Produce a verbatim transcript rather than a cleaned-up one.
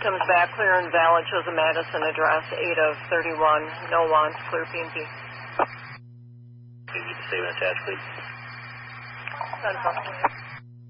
comes back clear and valid, shows a Madison address, eight of thirty-one, no wants, clear P and P. Can you save and attach, please? That's all.